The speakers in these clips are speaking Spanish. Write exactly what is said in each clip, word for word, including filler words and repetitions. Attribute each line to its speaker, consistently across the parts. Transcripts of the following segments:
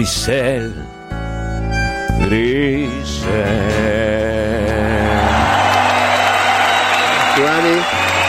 Speaker 1: Grisel, Grisel.
Speaker 2: Suárez,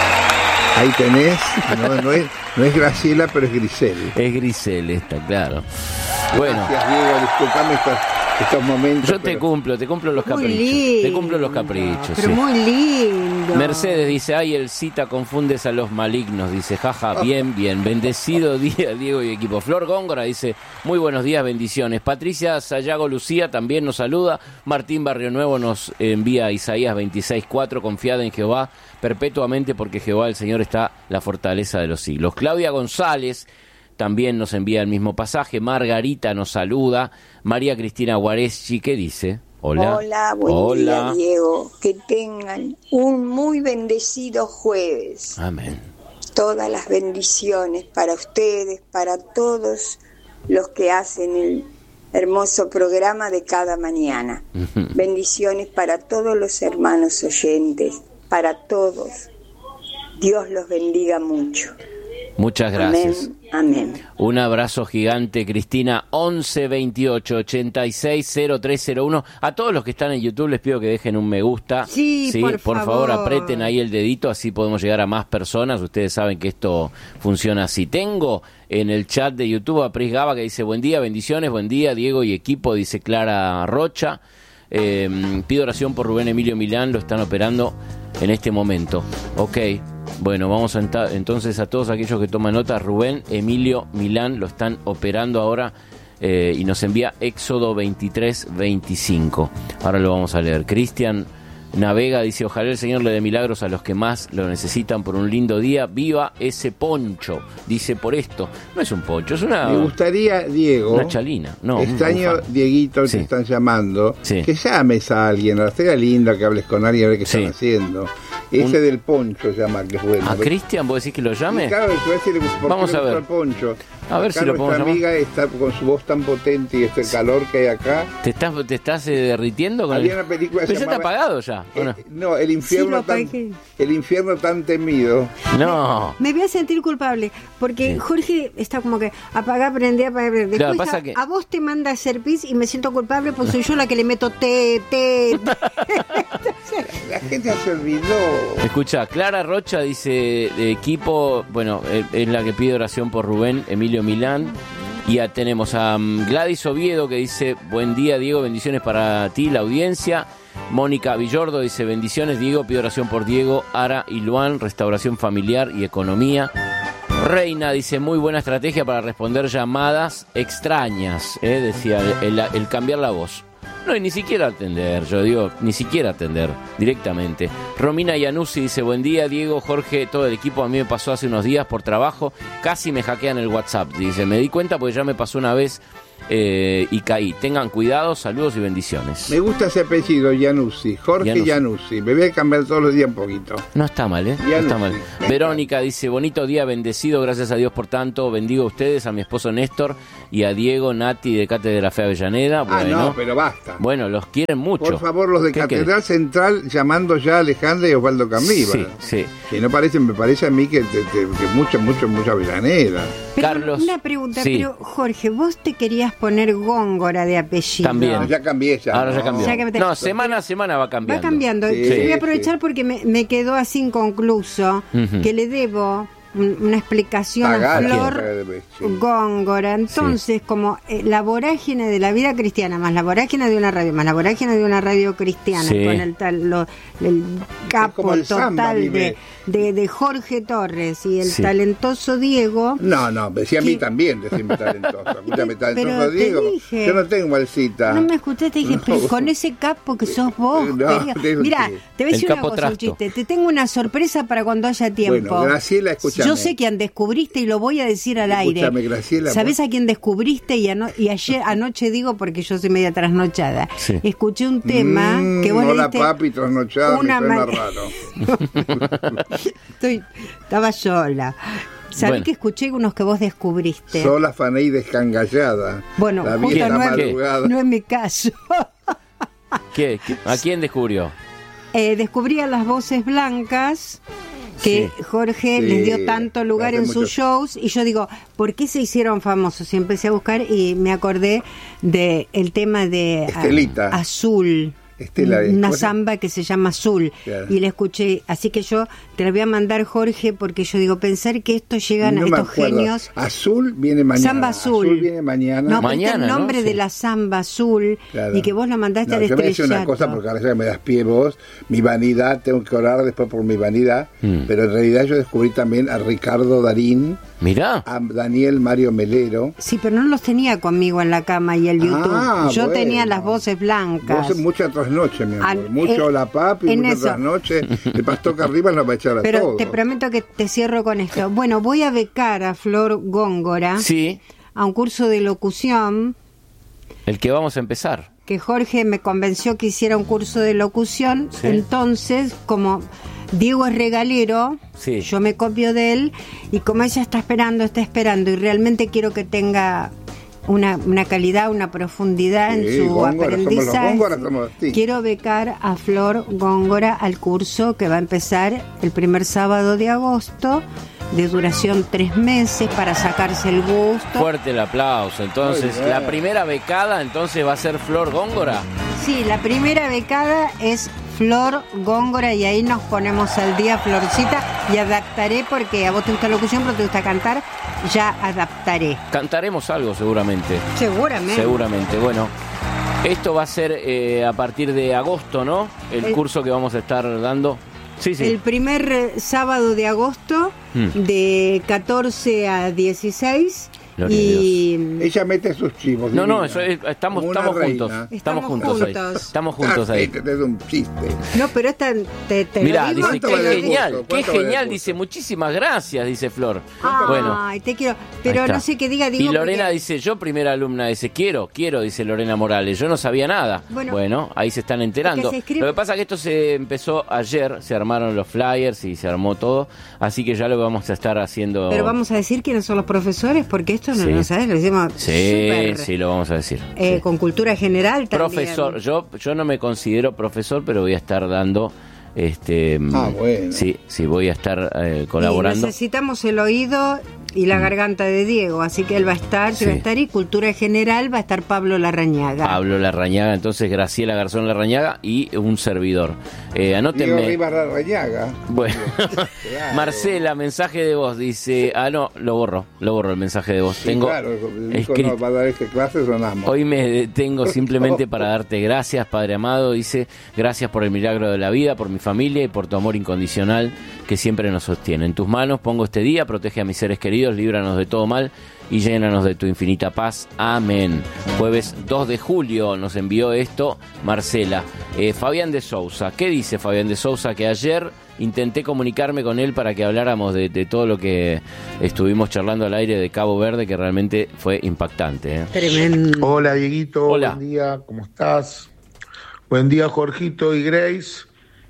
Speaker 2: ahí tenés, no, no, es, no es Graciela, pero es Grisel.
Speaker 1: Es Grisel esta, claro. Bueno.
Speaker 2: Gracias, Diego, disculpame estos, estos momentos.
Speaker 1: Yo te
Speaker 2: pero...
Speaker 1: cumplo, te cumplo los
Speaker 3: Muy
Speaker 1: caprichos.
Speaker 3: lindo,
Speaker 1: te cumplo los caprichos,
Speaker 3: pero
Speaker 1: sí.
Speaker 3: muy lindo.
Speaker 1: Mercedes dice, ay, el cita confundes a los malignos, dice, jaja, bien, bien, bendecido día, Diego y equipo. Flor Góngora dice, muy buenos días, bendiciones. Patricia Sayago Lucía también nos saluda. Martín Barrio Nuevo nos envía Isaías veintiséis cuatro, confiada en Jehová perpetuamente porque Jehová el Señor está la fortaleza de los siglos. Claudia González también nos envía el mismo pasaje. Margarita nos saluda. María Cristina Guareschi, ¿qué dice? Hola.
Speaker 4: Hola, buen
Speaker 1: Hola.
Speaker 4: día, Diego. Que tengan un muy bendecido jueves.
Speaker 1: Amén.
Speaker 4: Todas las bendiciones para ustedes, para todos los que hacen el hermoso programa de cada mañana. Bendiciones para todos los hermanos oyentes, para todos. Dios los bendiga mucho.
Speaker 1: Muchas gracias.
Speaker 4: Amén, amén.
Speaker 1: Un abrazo gigante, Cristina. Once veintiocho ochenta y seis cero tres cero uno. A todos los que están en YouTube les pido que dejen un me gusta.
Speaker 3: Sí, por,
Speaker 1: por
Speaker 3: favor.
Speaker 1: favor, aprieten ahí el dedito, así podemos llegar a más personas. Ustedes saben que esto funciona así. Tengo en el chat de YouTube a Pris Gaba que dice, buen día, bendiciones, buen día, Diego y equipo, dice Clara Rocha. Eh, pido oración por Rubén Emilio Milán, lo están operando en este momento. Ok. Bueno, vamos a entrar entonces a todos aquellos que toman nota. Rubén Emilio Milán lo están operando ahora eh, y nos envía Éxodo veintitrés veinticinco. Ahora lo vamos a leer. Cristian Navega dice, ojalá el Señor le dé milagros a los que más lo necesitan por un lindo día. Viva ese poncho, dice por esto. No es un poncho, es una...
Speaker 2: Me gustaría, Diego,
Speaker 1: una chalina. No,
Speaker 2: extraño,
Speaker 1: un
Speaker 2: Dieguito,
Speaker 1: sí.
Speaker 2: te están llamando,
Speaker 1: sí.
Speaker 2: que llames a alguien, a sería lindo que hables con alguien a ver qué
Speaker 1: sí.
Speaker 2: están haciendo. Ese un... del poncho llama, que es bueno.
Speaker 1: ¿A Cristian vos decís que lo llame?
Speaker 2: Y claro, decirle, ¿por
Speaker 1: vamos
Speaker 2: qué
Speaker 1: a ver.
Speaker 2: El poncho?
Speaker 1: A ver
Speaker 2: acá
Speaker 1: si lo podemos
Speaker 2: llamar.
Speaker 1: llamar.
Speaker 2: Nuestra amiga está con su voz tan potente y este calor que hay acá.
Speaker 1: ¿Te estás, te estás eh, derritiendo? Con
Speaker 2: Había
Speaker 1: el...
Speaker 2: una película
Speaker 1: Pero ya
Speaker 2: llamaba...
Speaker 1: está apagado ya.
Speaker 2: Eh,
Speaker 1: no?
Speaker 2: no, el infierno,
Speaker 3: sí,
Speaker 2: tan, el infierno tan temido.
Speaker 1: No.
Speaker 3: Me, me voy a sentir culpable porque sí. Jorge está como que apaga, prende, apaga, prende.
Speaker 1: Claro,
Speaker 3: Después
Speaker 1: pasa
Speaker 3: a,
Speaker 1: que...
Speaker 3: a vos te manda a hacer pis y me siento culpable porque soy yo la que le meto té, té.
Speaker 2: La, la gente se olvidó.
Speaker 1: Escucha, Clara Rocha dice de equipo, bueno, es la que pide oración por Rubén Emilio Milán. Y ya tenemos a um, Gladys Oviedo que dice, buen día Diego, bendiciones para ti, la audiencia. Mónica Villordo dice, bendiciones Diego, pido oración por Diego, Ara y Luan, restauración familiar y economía. Reina dice, muy buena estrategia para responder llamadas extrañas, eh, decía, el, el, el cambiar la voz. No, y ni siquiera atender, yo digo, ni siquiera atender directamente. Romina Iannuzzi dice, buen día Diego, Jorge, todo el equipo, a mí me pasó hace unos días por trabajo, casi me hackean el WhatsApp, dice, me di cuenta porque ya me pasó una vez eh, y caí. Tengan cuidado, saludos y bendiciones.
Speaker 2: Me gusta ese apellido, Iannuzzi, Jorge Iannuzzi, me voy a cambiar todos los días un poquito.
Speaker 1: No está mal, ¿eh? No está mal. Verónica dice, bonito día, bendecido, gracias a Dios por tanto, bendigo a ustedes, a mi esposo Néstor y a Diego Nati de Cátedra Fe Avellaneda.
Speaker 2: Ah,
Speaker 1: bueno,
Speaker 2: no, pero basta.
Speaker 1: Bueno, los quieren mucho.
Speaker 2: Por favor, los de Catedral querés? Central llamando ya a Alejandra y Osvaldo Cambiva.
Speaker 1: Sí, sí.
Speaker 2: Que no parece, me parece a mí que, que, que mucha, mucha, mucha Avellaneda.
Speaker 3: Pero
Speaker 1: Carlos.
Speaker 3: Una pregunta,
Speaker 1: sí.
Speaker 3: pero Jorge, vos te querías poner Góngora de apellido.
Speaker 1: También.
Speaker 2: No, ya cambié ya.
Speaker 1: Ahora
Speaker 2: no.
Speaker 1: ya cambió.
Speaker 3: Ya que te...
Speaker 1: No, semana a semana va cambiando.
Speaker 3: Va cambiando.
Speaker 2: Sí,
Speaker 3: Yo voy a aprovechar
Speaker 2: sí.
Speaker 3: porque me, me quedó así inconcluso, uh-huh. que le debo una explicación
Speaker 2: Pagar,
Speaker 3: a Flor
Speaker 2: sí.
Speaker 3: Góngora. Entonces, sí. como eh, la vorágine de la vida cristiana, más la vorágine de una radio, más la vorágine de una radio cristiana,
Speaker 1: sí.
Speaker 3: con el tal lo, el capo
Speaker 2: el
Speaker 3: total
Speaker 2: samba,
Speaker 3: de, de, de Jorge Torres y el
Speaker 1: sí.
Speaker 3: talentoso Diego.
Speaker 2: No, no, decía a mí
Speaker 3: que...
Speaker 2: también decirme talentoso. Escúchame, talentoso
Speaker 3: Pero
Speaker 2: Diego.
Speaker 3: dije,
Speaker 2: yo no tengo balsita.
Speaker 3: No me escuchaste, dije, no. pero con ese capo que sos vos.
Speaker 2: No,
Speaker 3: Mira, te voy a decir una cosa,
Speaker 1: trasto.
Speaker 3: un chiste. Te tengo una sorpresa para cuando haya tiempo.
Speaker 2: Bueno, Graciela, escúchame.
Speaker 3: Yo sé quién descubriste y lo voy a decir al
Speaker 2: Escúchame,
Speaker 3: aire.
Speaker 2: Graciela,
Speaker 3: ¿Sabés
Speaker 2: vos...
Speaker 3: a quién descubriste? Y, ano- y ayer, anoche digo, porque yo soy media trasnochada,
Speaker 1: sí.
Speaker 3: escuché un tema
Speaker 2: mm,
Speaker 3: que vos
Speaker 2: hola
Speaker 3: le diste
Speaker 2: papi, trasnochada,
Speaker 3: una
Speaker 2: me suena
Speaker 3: ma-
Speaker 2: raro.
Speaker 3: Estoy, estaba sola. ¿Sabés
Speaker 1: bueno.
Speaker 3: que escuché unos que vos descubriste?
Speaker 2: Sola, fané y descangallada.
Speaker 3: Bueno,
Speaker 2: la
Speaker 3: justo no,
Speaker 2: madrugada.
Speaker 3: es, no es mi caso.
Speaker 1: ¿Qué? ¿A quién descubrió?
Speaker 3: Eh, descubría las voces blancas que
Speaker 1: Sí.
Speaker 3: Jorge
Speaker 2: Sí,
Speaker 3: les dio tanto lugar
Speaker 2: hace
Speaker 3: en
Speaker 2: mucho-
Speaker 3: sus shows, y yo digo, ¿por qué se hicieron famosos? Y empecé a buscar y me acordé de el tema de
Speaker 2: Estelita.
Speaker 3: a- Azul.
Speaker 2: Estela,
Speaker 3: una
Speaker 2: ¿cómo se-
Speaker 3: samba que se llama Azul,
Speaker 2: Claro.
Speaker 3: y la escuché, así que yo te la voy a mandar, Jorge, porque yo digo, pensar que estos llegan,
Speaker 2: No me
Speaker 3: estos
Speaker 2: acuerdo.
Speaker 3: genios.
Speaker 2: Azul viene mañana.
Speaker 3: Samba Azul.
Speaker 2: viene mañana.
Speaker 3: No, pero
Speaker 1: Mañana,
Speaker 3: este el
Speaker 1: ¿no?
Speaker 3: nombre
Speaker 1: Sí.
Speaker 3: de la Samba Azul,
Speaker 2: Claro.
Speaker 3: y que vos lo mandaste
Speaker 2: No,
Speaker 3: al
Speaker 2: yo me decía
Speaker 3: estrellato.
Speaker 2: una cosa, porque ahora ya me das pie vos, mi vanidad, tengo que orar después por mi vanidad,
Speaker 1: Mm.
Speaker 2: pero en realidad yo descubrí también a Ricardo Darín,
Speaker 1: Mirá.
Speaker 2: a Daniel Mario Melero.
Speaker 3: Sí, pero no los tenía conmigo en la cama y el YouTube.
Speaker 2: Ah,
Speaker 3: yo
Speaker 2: bueno.
Speaker 3: tenía las voces blancas.
Speaker 2: Vos mucha trasnoche, mi amor.
Speaker 3: Al-
Speaker 2: mucho
Speaker 3: eh,
Speaker 2: la papi,
Speaker 3: en
Speaker 2: mucha
Speaker 3: eso.
Speaker 2: trasnoche. El pastor Carriba nos va a echar a
Speaker 3: Pero
Speaker 2: todos.
Speaker 3: te prometo que te cierro con esto. Bueno, voy a becar a Flor Góngora
Speaker 1: Sí,
Speaker 3: a un curso de locución,
Speaker 1: el que vamos a empezar.
Speaker 3: que Jorge me convenció que hiciera un curso de locución.
Speaker 1: Sí.
Speaker 3: Entonces, como Diego es regalero,
Speaker 1: Sí.
Speaker 3: yo me copio de él, y como ella está esperando, está esperando, y realmente quiero que tenga una, una calidad, una profundidad
Speaker 2: Sí,
Speaker 3: en su
Speaker 2: Góngora, somos los
Speaker 3: aprendizaje.
Speaker 2: Góngora, somos- sí.
Speaker 3: Quiero becar a Flor Góngora al curso que va a empezar el primer sábado de agosto, de duración tres meses, para sacarse el gusto.
Speaker 1: Fuerte el aplauso. Entonces,
Speaker 2: Muy bien.
Speaker 1: la primera becada entonces va a ser Flor Góngora.
Speaker 3: Sí, la primera becada es Flor Góngora, y ahí nos ponemos al día, Florcita, y adaptaré, porque a vos te gusta la locución, pero te gusta cantar, ya adaptaré.
Speaker 1: Cantaremos algo seguramente.
Speaker 3: Seguramente.
Speaker 1: Seguramente. Bueno, esto va a ser eh, a partir de agosto, ¿no? El,
Speaker 3: El-
Speaker 1: curso que vamos a estar dando. Sí, sí.
Speaker 3: El primer eh, sábado de agosto,
Speaker 1: Hmm.
Speaker 3: de catorce a dieciséis.
Speaker 1: Gloria
Speaker 3: Y
Speaker 2: Ella mete sus chivos.
Speaker 1: No, no,
Speaker 2: divina.
Speaker 1: eso es- estamos,
Speaker 2: Como una
Speaker 1: estamos
Speaker 2: reina.
Speaker 1: juntos. Estamos
Speaker 3: Estamos
Speaker 1: juntos, ahí.
Speaker 3: juntos.
Speaker 1: Estamos juntos
Speaker 2: Ah,
Speaker 1: ahí.
Speaker 2: sí, es un chiste.
Speaker 3: no, pero esta te, te
Speaker 1: Mirá,
Speaker 3: lo digo,
Speaker 1: dice,
Speaker 3: te
Speaker 1: qué
Speaker 3: lo digo.
Speaker 1: genial,
Speaker 2: curso?
Speaker 1: qué
Speaker 2: ¿Cuánto vale el
Speaker 1: genial,
Speaker 2: curso?
Speaker 1: dice, muchísimas gracias, dice Flor.
Speaker 3: Ay,
Speaker 1: Bueno,
Speaker 3: te quiero,
Speaker 1: ahí
Speaker 3: pero
Speaker 1: está.
Speaker 3: no sé qué diga, digo,
Speaker 1: Y Lorena
Speaker 3: porque-
Speaker 1: dice, yo primera alumna, dice, quiero, quiero, dice Lorena Morales, yo no sabía nada. Bueno,
Speaker 3: Bueno,
Speaker 1: ahí se están enterando.
Speaker 3: se escribe-
Speaker 1: Lo que pasa es que esto se empezó ayer, se armaron los flyers y se armó todo, así que ya lo vamos a estar haciendo.
Speaker 3: Pero vamos a decir quiénes son los profesores, porque esto no
Speaker 1: Sí.
Speaker 3: lo sabes, lo decimos
Speaker 1: Sí,
Speaker 3: súper,
Speaker 1: sí, lo vamos a decir.
Speaker 3: eh,
Speaker 1: sí.
Speaker 3: con cultura general también.
Speaker 1: Profesor, yo yo no me considero profesor, pero voy a estar dando este
Speaker 2: Ah, bueno.
Speaker 1: sí, sí voy a estar eh,
Speaker 3: Y
Speaker 1: colaborando.
Speaker 3: necesitamos el oído y la garganta de Diego, así que él va a estar,
Speaker 1: Sí.
Speaker 3: va a estar, y cultura general va a estar Pablo Larrañaga.
Speaker 1: Pablo Larrañaga, entonces Graciela Garzón Larrañaga y un servidor. Eh,
Speaker 2: Diego
Speaker 1: anótenme.
Speaker 2: Rivas Larrañaga.
Speaker 1: Bueno,
Speaker 2: Claro.
Speaker 1: Marcela, mensaje de voz, dice, ah no, lo borro, lo borro el mensaje de voz.
Speaker 2: Sí,
Speaker 1: Tengo
Speaker 2: claro, el hijo
Speaker 1: escrito.
Speaker 2: no va a dar este clase, sonamos.
Speaker 1: Hoy me detengo simplemente para darte gracias, Padre amado. Dice, gracias por el milagro de la vida, por mi familia y por tu amor incondicional que siempre nos sostiene. En tus manos pongo este día, protege a mis seres queridos, líbranos de todo mal y llénanos de tu infinita paz. Amén. Jueves dos de julio nos envió esto Marcela. Eh, Fabián de Sousa. ¿Qué dice Fabián de Sousa? Que ayer intenté comunicarme con él para que habláramos de, de todo lo que estuvimos charlando al aire de Cabo Verde, que realmente fue impactante. ¿eh?
Speaker 3: Tremendo.
Speaker 5: Hola Dieguito,
Speaker 1: Hola.
Speaker 5: buen día, ¿cómo estás? Buen día Jorgito y Grace.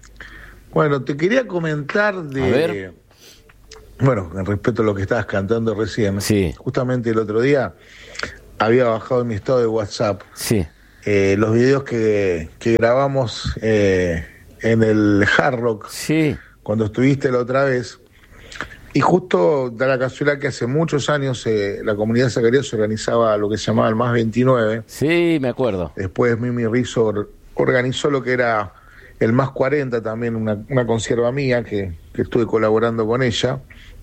Speaker 5: Bueno, te quería comentar de...
Speaker 1: A ver.
Speaker 5: Bueno, en respeto a lo que estabas cantando recién.
Speaker 1: Sí.
Speaker 5: Justamente el otro día había bajado en mi estado de WhatsApp
Speaker 1: Sí.
Speaker 5: eh, los videos que, que grabamos eh, en el Hard Rock
Speaker 1: Sí.
Speaker 5: cuando estuviste la otra vez. Y justo da la casualidad que hace muchos años eh, la comunidad Zacarías organizaba lo que se llamaba el Más veintinueve.
Speaker 1: Sí, me acuerdo.
Speaker 5: Después Mimi Rizzo or- organizó lo que era el Más cuarenta, también una, una conserva mía que, que estuve colaborando con ella.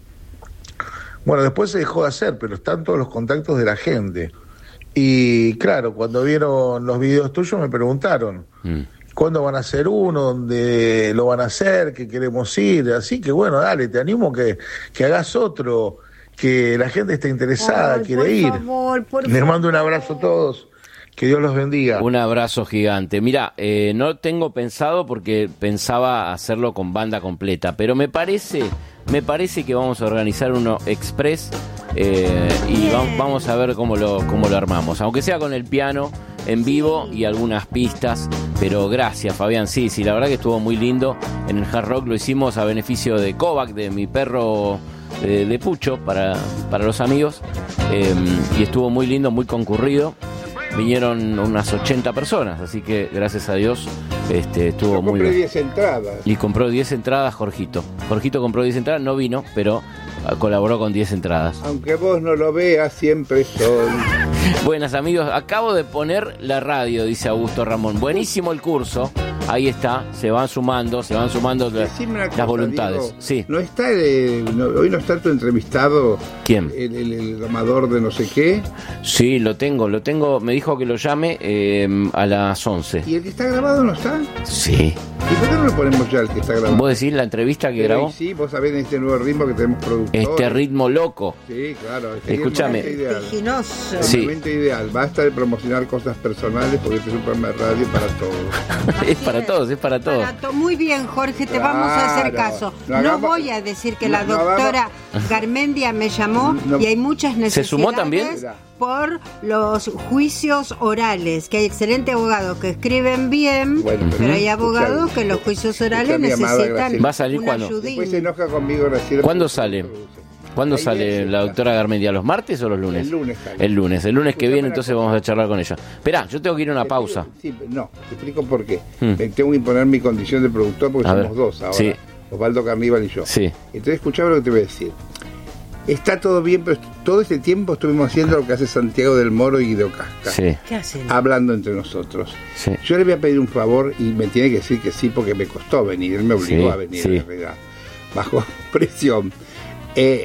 Speaker 5: Bueno, después se dejó de hacer, pero están todos los contactos de la gente. Y claro, cuando vieron los videos tuyos me preguntaron,
Speaker 1: Mm.
Speaker 5: ¿cuándo van a hacer uno? ¿Dónde lo van a hacer? ¿Qué queremos ir? Así que bueno, dale, te animo que, que hagas otro, que la gente está interesada,
Speaker 3: Ay,
Speaker 5: quiere
Speaker 3: por
Speaker 5: ir.
Speaker 3: favor, por
Speaker 5: Les mando un abrazo a todos. Que Dios los bendiga.
Speaker 1: Un abrazo gigante. Mira, eh, no tengo pensado porque pensaba hacerlo con banda completa, pero me parece, me parece que vamos a organizar uno express eh, y va- vamos a ver cómo lo, cómo lo armamos, aunque sea con el piano en vivo y algunas pistas. Pero gracias, Fabián. Sí, sí, la verdad que estuvo muy lindo. En el Hard Rock lo hicimos a beneficio de Kovac, de mi perro de, de Pucho, para, para los amigos, eh, y estuvo muy lindo, muy concurrido. vinieron unas ochenta personas, así que gracias a Dios este, estuvo
Speaker 2: Yo
Speaker 1: muy
Speaker 2: compré
Speaker 1: bien.
Speaker 2: diez entradas.
Speaker 1: Y compró diez entradas Jorgito. Jorgito compró diez entradas, no vino, pero colaboró con diez entradas.
Speaker 2: Aunque vos no lo veas, siempre estoy.
Speaker 1: Buenas amigos, acabo de poner la radio, dice Augusto Ramón. Buenísimo el curso. Ahí está, se van sumando, se van sumando la-
Speaker 2: Decime una
Speaker 1: las
Speaker 2: cosa,
Speaker 1: voluntades.
Speaker 2: Diego,
Speaker 1: Sí.
Speaker 2: ¿No está eh, no- hoy no está tu entrevistado?
Speaker 1: ¿Quién?
Speaker 2: El, el, el domador de no sé qué.
Speaker 1: Sí, lo tengo, lo tengo. Me dijo que lo llame eh, a las once.
Speaker 2: ¿Y el que está grabado no está?
Speaker 1: Sí.
Speaker 2: ¿Y por qué no lo ponemos ya el que está grabado?
Speaker 1: ¿Vos decís la entrevista que
Speaker 2: Pero,
Speaker 1: grabó?
Speaker 2: y sí, vos sabés en este nuevo ritmo que tenemos productores.
Speaker 1: Este ritmo loco.
Speaker 2: Sí, claro. sería el
Speaker 1: Escúchame.
Speaker 2: momento ideal.
Speaker 3: Vertiginoso.
Speaker 2: El
Speaker 1: Sí.
Speaker 2: momento ideal. Basta de promocionar cosas personales porque este es un programa de radio para todos.
Speaker 1: Es para todos, es para todos.
Speaker 3: Para to- Muy bien, Jorge, te
Speaker 2: Claro.
Speaker 3: vamos a hacer caso.
Speaker 2: No
Speaker 3: No,
Speaker 2: hagamos-
Speaker 3: voy a decir que
Speaker 2: no-
Speaker 3: la
Speaker 2: no
Speaker 3: doctora Garmendia me llamó
Speaker 2: No.
Speaker 3: y hay muchas necesidades
Speaker 1: sumó también?
Speaker 3: por los juicios orales, que hay excelentes abogados que escriben bien,
Speaker 2: Bueno, pero-
Speaker 3: pero hay abogados
Speaker 2: escuchá,
Speaker 3: que los juicios orales
Speaker 2: escuchá mi amada
Speaker 3: necesitan
Speaker 2: Graciela.
Speaker 1: ¿Va a salir
Speaker 3: un
Speaker 1: cuándo?
Speaker 3: ayudín.
Speaker 2: Después se enoja conmigo Graciela.
Speaker 1: ¿Cuándo
Speaker 2: porque
Speaker 1: sale?
Speaker 2: se produce.
Speaker 1: ¿Cuándo
Speaker 2: La idea
Speaker 1: sale
Speaker 2: es
Speaker 1: la
Speaker 2: esta.
Speaker 1: doctora Garmendia? ¿Los martes o los lunes?
Speaker 2: El lunes sale.
Speaker 1: El lunes, el lunes que
Speaker 2: Escuchame
Speaker 1: viene,
Speaker 2: una
Speaker 1: entonces
Speaker 2: cosa.
Speaker 1: vamos a charlar con ella. Esperá, yo tengo que ir a una
Speaker 2: Te
Speaker 1: pausa.
Speaker 2: explico- Sí, no, te explico por qué.
Speaker 1: Hmm.
Speaker 2: Me tengo que imponer mi condición de productor porque
Speaker 1: A
Speaker 2: somos
Speaker 1: ver.
Speaker 2: dos ahora.
Speaker 1: Sí.
Speaker 2: Osvaldo Carníbal y yo.
Speaker 1: Sí.
Speaker 2: Entonces, escuchame lo que te voy a decir. Está todo bien, pero todo este tiempo estuvimos haciendo lo que hace Santiago del Moro y Guido Casca.
Speaker 1: Sí,
Speaker 3: ¿Qué hacen?
Speaker 2: Hablando entre nosotros.
Speaker 1: sí.
Speaker 2: Yo le voy a pedir un favor y me tiene que decir que sí porque me costó venir. Él me obligó
Speaker 1: Sí,
Speaker 2: a venir,
Speaker 1: sí.
Speaker 2: en realidad. Bajo presión. Eh,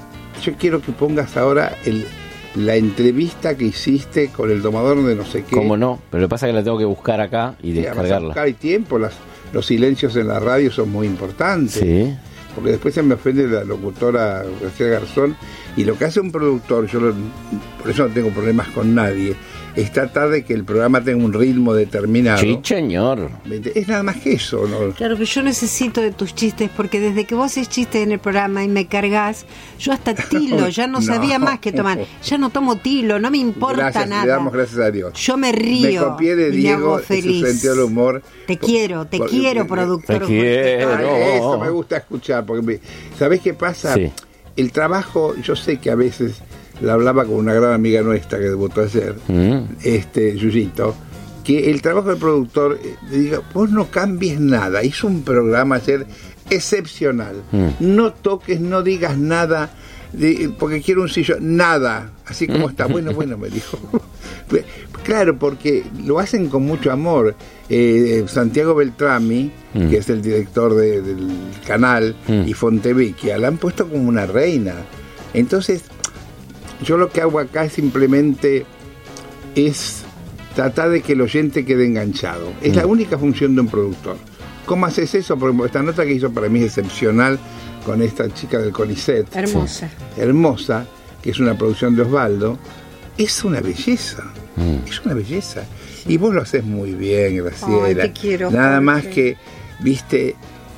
Speaker 2: yo quiero que pongas ahora el, la entrevista que hiciste con el domador de no sé qué.
Speaker 1: ¿Cómo no? Pero lo que pasa es que la tengo que buscar acá y
Speaker 2: Sí, además,
Speaker 1: descargarla.
Speaker 2: acá hay tiempo, las, los silencios en la radio son muy importantes.
Speaker 1: Sí.
Speaker 2: Porque después se me ofende la locutora Graciela Garzón. Y lo que hace un productor, yo lo- por eso no tengo problemas con nadie, es tratar de que el programa tenga un ritmo determinado.
Speaker 1: Sí, señor.
Speaker 2: Es nada más que eso, ¿no?
Speaker 3: Claro, pero yo necesito de tus chistes porque desde que vos haces chistes en el programa y me cargas, yo hasta tilo, ya no,
Speaker 2: No.
Speaker 3: sabía más que tomar. Ya no tomo tilo, no me importa
Speaker 2: Gracias,
Speaker 3: nada.
Speaker 2: le damos gracias a Dios.
Speaker 3: Yo me río.
Speaker 2: Me copié de
Speaker 3: y me
Speaker 2: Diego
Speaker 3: hago
Speaker 2: en su
Speaker 3: feliz.
Speaker 2: sentido del humor.
Speaker 3: Te quiero, te
Speaker 2: Por-
Speaker 3: quiero,
Speaker 2: eh,
Speaker 3: productor.
Speaker 1: Te quiero.
Speaker 3: Jorge.
Speaker 2: Ay, eso me gusta escuchar, porque me- ¿sabés qué pasa?
Speaker 1: Sí.
Speaker 2: El trabajo, yo sé que a veces la hablaba con una gran amiga nuestra que debutó ayer,
Speaker 1: Mm.
Speaker 2: este Yuyito, que el trabajo del productor, eh, diga, vos no cambies nada, hizo un programa ayer excepcional,
Speaker 1: Mm.
Speaker 2: no toques, no digas nada, de- porque quiero un sillón, nada, así como está, bueno, bueno, me dijo. Claro, porque lo hacen con mucho amor. Eh, Santiago Beltrami,
Speaker 1: Mm.
Speaker 2: que es el director de- del canal,
Speaker 1: Mm.
Speaker 2: y Fontevecchia, la han puesto como una reina. Entonces, yo lo que hago acá es simplemente es tratar de que el oyente quede enganchado. Es la única función de un productor. ¿Cómo haces eso? Porque esta nota que hizo para mí es excepcional con esta chica del CONICET,
Speaker 3: Hermosa.
Speaker 2: hermosa, que es una producción de Osvaldo, es una belleza.
Speaker 1: Mm.
Speaker 2: Es una belleza. Y vos lo haces muy bien, Graciela.
Speaker 3: Ay, te quiero,
Speaker 2: Nada
Speaker 3: Jorge.
Speaker 2: más que, viste,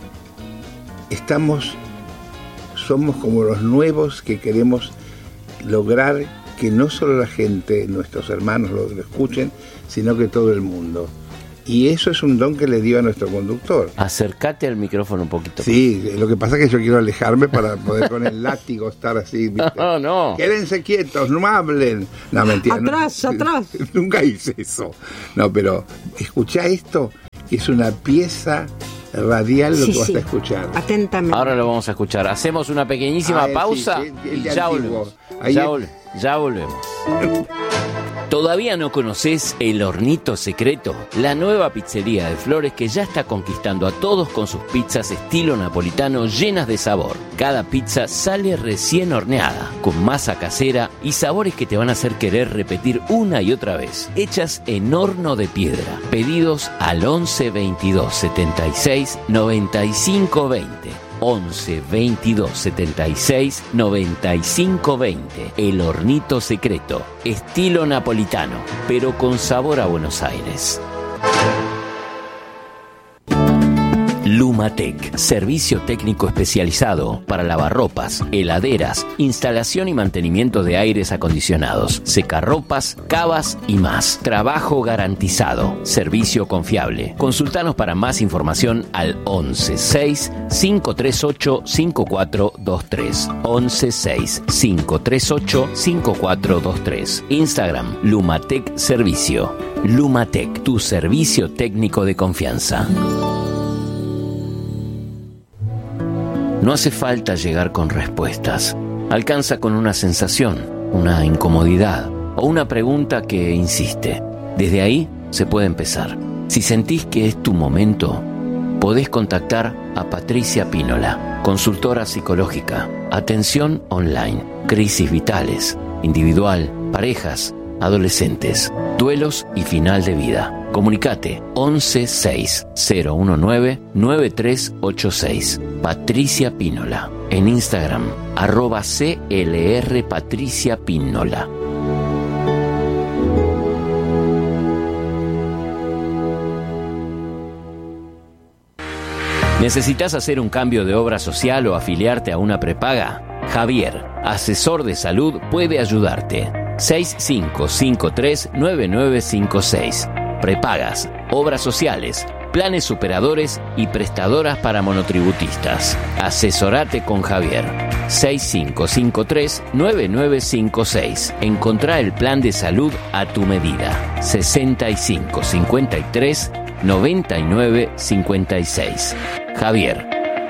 Speaker 2: estamos, somos como los nuevos que queremos lograr que no solo la gente, nuestros hermanos lo, lo escuchen, sino que todo el mundo. Y eso es un don que le dio a nuestro conductor.
Speaker 1: Acércate al micrófono un poquito.
Speaker 2: Sí, lo que pasa es que yo quiero alejarme para poder con el látigo estar así, ¿viste?
Speaker 1: No, no.
Speaker 2: Quédense quietos, no hablen. No, mentira. no.
Speaker 3: Atrás, atrás.
Speaker 2: Nunca hice eso. No, pero escuchá esto, que es una pieza radial lo
Speaker 3: Sí,
Speaker 2: que vas
Speaker 3: sí.
Speaker 2: a escuchar.
Speaker 3: Atentamente.
Speaker 1: Ahora lo vamos a escuchar. Hacemos una pequeñísima
Speaker 2: Ah, el-
Speaker 1: pausa
Speaker 2: sí, el- el
Speaker 1: y
Speaker 2: de
Speaker 1: ya
Speaker 2: antiguo.
Speaker 1: volvemos.
Speaker 2: Ahí
Speaker 1: Ya,
Speaker 2: es-
Speaker 1: vol- ya volvemos. ¿Todavía no conoces El Hornito Secreto? La nueva pizzería de Flores que ya está conquistando a todos con sus pizzas estilo napolitano llenas de sabor. Cada pizza sale recién horneada, con masa casera y sabores que te van a hacer querer repetir una y otra vez. Hechas en horno de piedra. Pedidos al once veintidós setenta y seis noventa y cinco veinte. once veintidós setenta y seis noventa y cinco veinte. El Hornito Secreto, estilo napolitano, pero con sabor a Buenos Aires. Lum Lumatec, servicio técnico especializado para lavarropas, heladeras, instalación y mantenimiento de aires acondicionados, secarropas, cavas y más. Trabajo garantizado, servicio confiable. Consultanos para más información al once seis cinco tres ocho cinco cuatro dos tres. once seis cinco tres ocho cinco cuatro dos tres. Instagram Lumatec Servicio. Lumatec, tu servicio técnico de confianza. No hace falta llegar con respuestas. Alcanza con una sensación, una incomodidad o una pregunta que insiste. Desde ahí se puede empezar. Si sentís que es tu momento, podés contactar a Patricia Pínola, consultora psicológica, atención online, crisis vitales, individual, parejas, adolescentes, duelos y final de vida. Comunicate once seis cero diecinueve nueve tres ocho seis. Patricia Pínola. En Instagram, arroba C L R Patricia Pínola. ¿Necesitas hacer un cambio de obra social o afiliarte a una prepaga? Javier, asesor de salud, puede ayudarte. seis cinco cinco tres nueve nueve cinco seis. Prepagas, obras sociales, planes superadores y prestadoras para monotributistas. Asesorate con Javier. seis cinco cinco tres nueve nueve cinco seis. Encontrá el plan de salud a tu medida. sesenta y cinco cincuenta y tres noventa y nueve cincuenta y seis. Javier.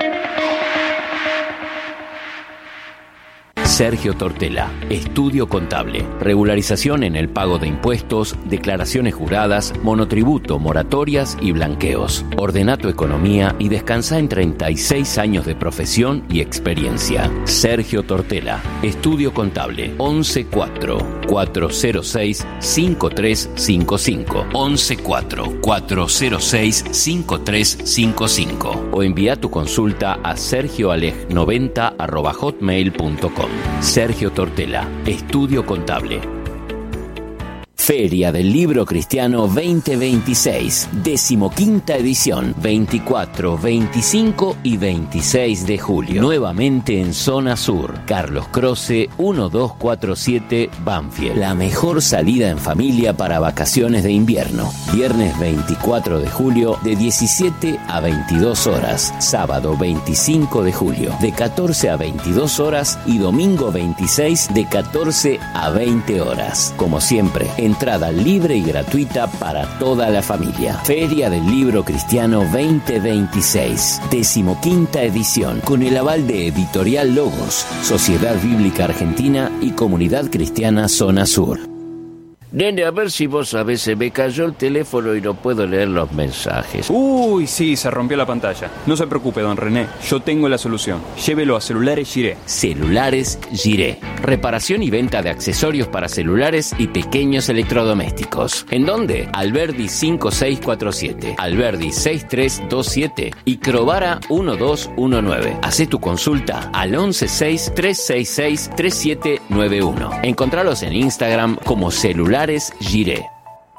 Speaker 1: Sergio Tortela, Estudio Contable, regularización en el pago de impuestos, declaraciones juradas, monotributo, moratorias y blanqueos. Ordena tu economía y descansa en treinta y seis años de profesión y experiencia. Sergio Tortela, Estudio Contable, once cuatro cuatro cero seis cinco tres cinco cinco, once cuatro cuatro cero seis cinco tres cinco cinco o envía tu consulta a sergioaleg noventa arroba hotmail punto com. Sergio Tortela, Estudio Contable. Feria del Libro Cristiano veinte veintiséis, decimoquinta edición, veinticuatro, veinticinco y veintiséis de julio. Nuevamente en Zona Sur, Carlos Croce, uno dos cuatro siete, Banfield. La mejor salida en familia para vacaciones de invierno. Viernes veinticuatro de julio, de diecisiete a veintidós horas. Sábado veinticinco de julio, de catorce a veintidós horas. Y domingo veintiséis, de catorce a veinte horas. Como siempre, en entrada libre y gratuita para toda la familia. Feria del Libro Cristiano veinte veintiséis, decimoquinta edición, con el aval de Editorial Logos, Sociedad Bíblica Argentina y Comunidad Cristiana Zona Sur. Nene, a ver si vos sabés, se me cayó el teléfono y no puedo leer los mensajes.
Speaker 6: Uy, sí, se rompió la pantalla. No se preocupe, don René, yo tengo la solución. Llévelo a Celulares Giré.
Speaker 1: Celulares Giré. Reparación y venta de accesorios para celulares y pequeños electrodomésticos. ¿En dónde? Alberdi cinco seis cuatro siete, Alberdi seis tres dos siete y Crovara uno dos uno nueve. Hacé tu consulta al once seis tres seis seis tres siete nueve uno. Encontralos en Instagram como Celulares Giré.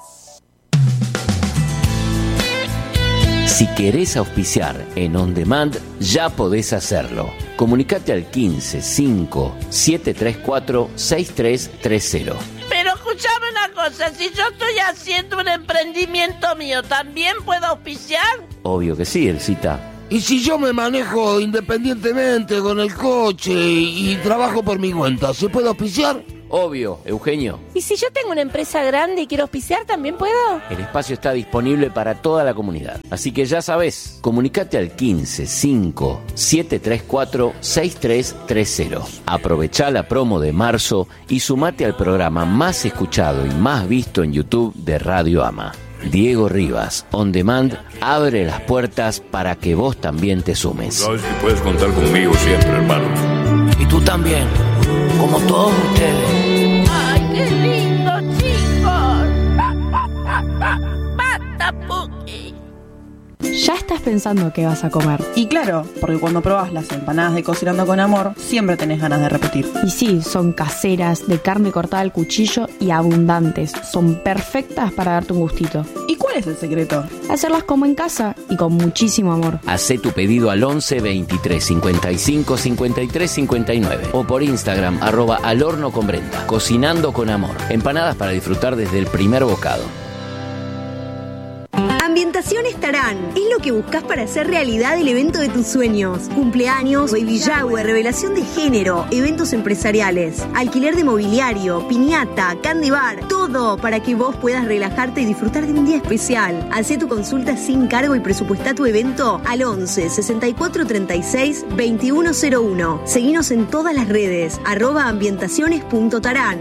Speaker 1: Si querés auspiciar en On Demand, ya podés hacerlo. Comunicate al quince cinco siete tres cuatro seis tres tres cero.
Speaker 7: Pero escuchame una cosa, si yo estoy haciendo un emprendimiento mío, ¿también puedo auspiciar?
Speaker 1: Obvio que sí, Elcita.
Speaker 8: ¿Y si yo me manejo independientemente con el coche y, y trabajo por mi cuenta, se puede auspiciar?
Speaker 1: Obvio, Eugenio.
Speaker 7: ¿Y si yo tengo una empresa grande y quiero auspiciar, también puedo?
Speaker 1: El espacio está disponible para toda la comunidad. Así que ya sabés, comunicate al quince cinco siete tres cuatro seis tres tres cero. Aprovechá la promo de marzo y sumate al programa más escuchado y más visto en YouTube de Radio Ama. Diego Rivas, On Demand, abre las puertas para que vos también te sumes.
Speaker 9: Sabes que puedes contar conmigo siempre, hermano.
Speaker 8: Y tú también, como todos ustedes.
Speaker 7: ¡Ay, qué lindo, chicos! ¡Basta, Puki!
Speaker 10: Ya estás pensando qué vas a comer.
Speaker 11: Y claro, porque cuando probás las empanadas de Cocinando con Amor, siempre tenés ganas de repetir.
Speaker 10: Y sí, son caseras, de carne cortada al cuchillo y abundantes. Son perfectas para darte un gustito.
Speaker 11: Y cuál es el secreto?
Speaker 10: Hacerlas como en casa y con muchísimo amor.
Speaker 1: Hacé tu pedido al once veintitrés cincuenta y cinco cincuenta y tres cincuenta y nueve o por Instagram arroba al horno con Brenda. Cocinando con amor. Empanadas para disfrutar desde el primer bocado.
Speaker 12: Ambientaciones Tarán es lo que buscas para hacer realidad el evento de tus sueños. Cumpleaños, baby shower, revelación de género, eventos empresariales, alquiler de mobiliario, piñata, candy bar, todo para que vos puedas relajarte y disfrutar de un día especial. Hacé tu consulta sin cargo y presupuestá tu evento al once sesenta y cuatro treinta y seis veintiuno cero uno. Seguinos en todas las redes, arroba ambientaciones punto tarán.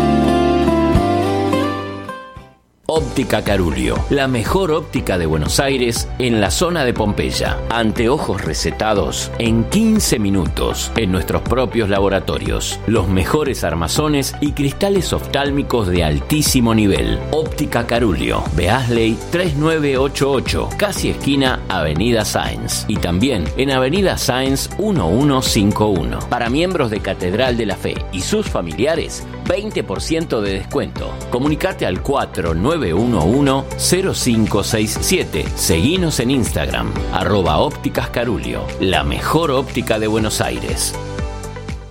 Speaker 1: Óptica Carulio, la mejor óptica de Buenos Aires en la zona de Pompeya. Anteojos recetados en quince minutos en nuestros propios laboratorios. Los mejores armazones y cristales oftálmicos de altísimo nivel. Óptica Carulio, Beasley tres nueve ocho ocho, casi esquina Avenida Sáenz. Y también en Avenida Sáenz uno uno cinco uno. Para miembros de Catedral de la Fe y sus familiares, veinte por ciento de descuento. Comunicate al cuatro nueve uno uno cero cinco seis siete. Seguinos en Instagram, arroba ópticas Carulio, la mejor óptica de Buenos Aires.